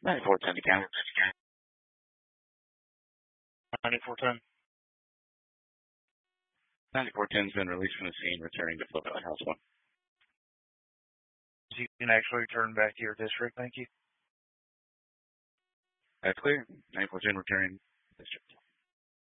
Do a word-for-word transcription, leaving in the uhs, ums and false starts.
ninety-four ten to count. ninety-four ten. ninety-four ten has been released from the scene, returning to Fort Valley House one. You can actually return back to your district, thank you. That's clear. ninety-four ten returning district.